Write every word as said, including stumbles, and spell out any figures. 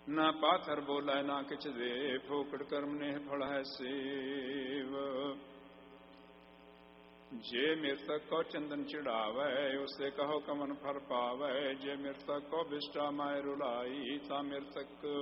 ना पाथर बोला ना किच दे, फोकड़ कर्म ने फल है सेव। जे मृतक को चंदन चिड़ावे, उसे कहो कमन फर पावे। जे मृतक को बिष्टा माय रुलाई, ता मृतक